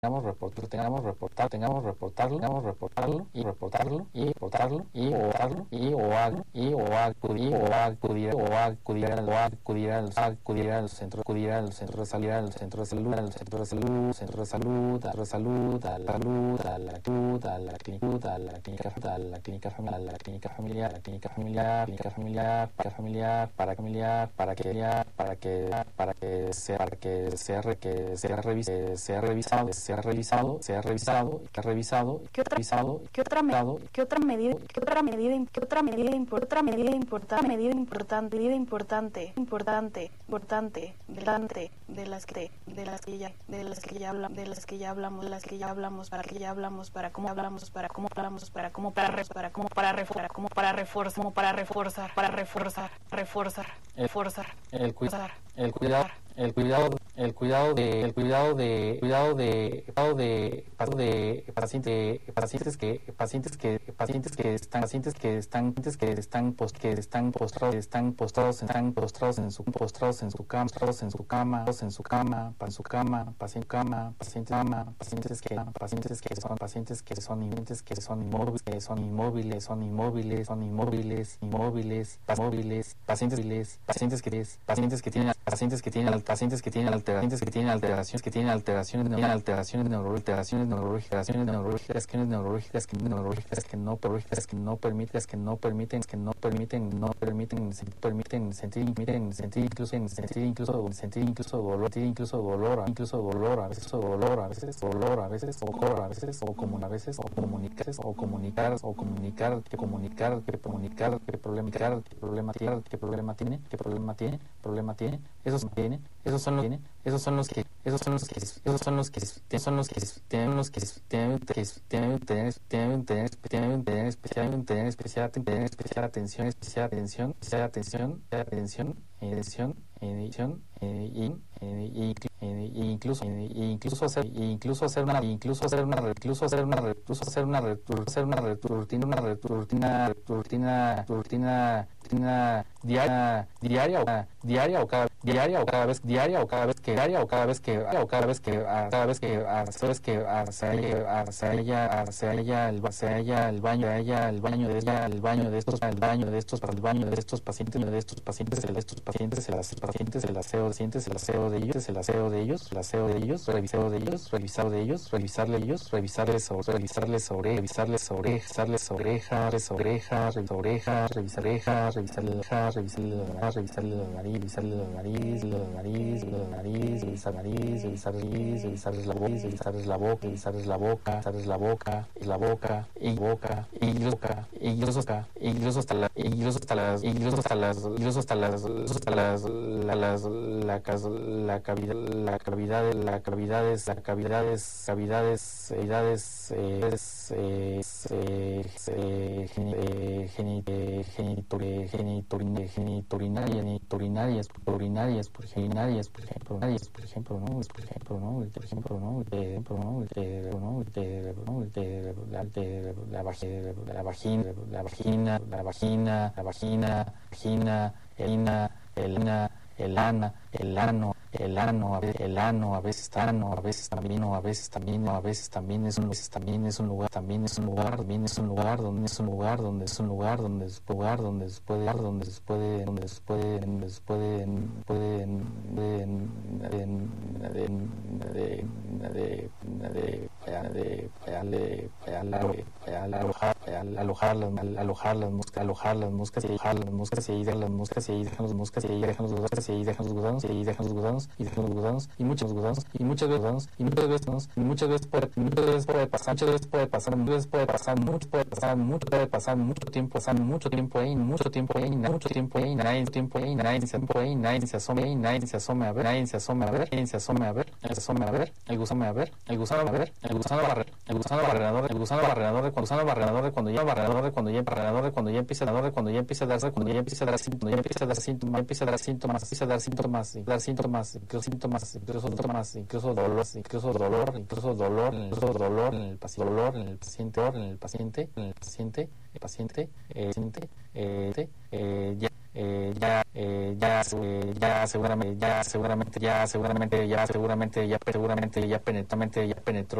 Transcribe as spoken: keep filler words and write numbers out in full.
tengamos reportar, tengamos reportar, tengamos reportarlo, tengamos reportarlo y reportarlo y reportarlo y o darlo y o algo y o acudir o acudir o acudir al o acudir al acudir al centro acudir al centro de salud al centro de salud al centro de salud centro de salud centro de salud a la salud a la salud a la clínica a la clínica a la clínica familiar a la clínica familiar la clínica familiar clínica familiar para familiar para familiar para que para que para que sea para que sea que sea revisado sea revisado sea revisado sea revisado que revisado ¿Qué otra revisado qué otra medida qué otra medida qué otra medida qué otra medida otra medida importante medida importante medida importante importante importante delante de las que de las que ya de las que ya hablamos de las que ya hablamos de las que ya hablamos para que ya hablamos para cómo hablamos para cómo hablamos para cómo para para cómo para reforzar como para reforzar como para reforzar para reforzar reforzar reforzar el cuidado el cuidado el cuidado el cuidado de el cuidado de cuidado de cuidado de de pacientes pacientes que pacientes que pacientes que están pacientes que están pacientes que están post que están postrados están postrados están postrados en su postrados en su cama postrados en su cama en su cama en su cama paciente cama paciente cama pacientes que pacientes que son pacientes que son inmóviles que son inmóviles que son inmóviles son inmóviles son inmóviles inmóviles móviles pacientes pacientes que pacientes que tienen pacientes que tienen pacientes que tienen alteraciones que tienen alteraciones que tienen alteraciones tienen alteraciones neurológicas neurológicas neurológicas que neurológicas que neurológicas que no neurológicas que no permiten que no permiten que no permiten no permiten permiten sentir permiten sentir incluso en sentir incluso sentir incluso dolor incluso dolor incluso dolor a veces dolor a veces dolor a veces o a veces o como a veces o comunicar o comunicar o comunicar que comunicar que comunicar que problema qué problema tiene qué problema tiene qué problema tiene problema tiene esos tienen esos son los tienen esos son los que esos son los que esos son los que son los que tienen los que tienen que tienen tener tienen tener tienen tener especial tener especial tener especial atención especial atención especial atención atención edición edición y incluso incluso hacer incluso hacer una incluso hacer una incluso hacer una incluso hacer una hacer una rutina una rutina rutina rutina rutina diaria diaria o diaria o cada diaria o cada vez diaria o cada vez que diaria o cada vez que o cada vez que cada vez que cada vez que hacia ella hacia ella hacia ella el hacia ella el baño a ella el baño de ella el baño de estos el baño de estos para el baño de estos pacientes de estos pacientes de estos pacientes el pacientes el aseo de pacientes el aseo de ellos el aseo de ellos el aseo de ellos revisado de ellos revisado de ellos revisarle ellos revisarles sobre revisarles sobre revisarles sobre revisarles sobre orejas sobre orejas orejas revisar orejas revisarle la revisarle la revisarle la nariz revisarle la nariz la nariz la nariz revisar nariz revisar nariz revisar la boca revisar la boca revisar la boca revisar la boca la boca y boca y boca incluso hasta incluso hasta la incluso hasta las incluso hasta las incluso hasta las hasta las la las la la cavidad la cavidad la cavidades la cavidades cavidades cavidades genitorinarias urinarias urinarias por urinarias por ejemplo urinarias por ejemplo no por ejemplo no por ejemplo no por ejemplo no no la vagina la vagina la vagina la vagina la vagina vagina elina elina el ana, el ano, el ano, el ano, a veces ano, a veces también, o a veces también, o a veces también es un, veces también es un lugar, también es un lugar, también es un lugar donde es un lugar, donde es un lugar, donde es un lugar, donde se puede, donde se puede, donde se puede, donde se puede, puede, alojar las alojar las moscas alojar las moscas y alojar las moscas y dejar las moscas y dejan las moscas y dejan los gusanos y dejan los gusanos y dejan los gusanos y dejan los gusanos y muchos gusanos y muchas veces gusanos y muchas veces y muchas veces puede muchas veces puede pasar muchas veces puede pasar muchas veces puede pasar mucho puede pasar mucho puede pasar mucho tiempo pasar mucho tiempo ahí mucho tiempo ahí mucho tiempo ahí nadie tiempo ahí nadie se ahí nadie se asome ahí nadie se asome a ver nadie se asome a ver nadie se asome a ver se asome a ver el gusano a ver el gusano a ver el gusano barre el gusano barrenador el gusano barrenador de cuando gusano barrenador de cuando ya barrenador de cuando ya barrenador de cuando ya empieza a dar cuando ya empieza a darse cuando ya empieza a dar cuando ya empieza a dar síntomas empieza a dar síntomas empieza a dar síntomas dar síntomas incluso síntomas incluso síntomas incluso dolor incluso dolor incluso dolor incluso dolor en el paciente dolor en el paciente en el paciente en el paciente el paciente el paciente eh, eh, ya eh, ya eh, ya eh, ya seguramente ya seguramente ya seguramente ya seguramente ya seguramente ya penetramente ya penetró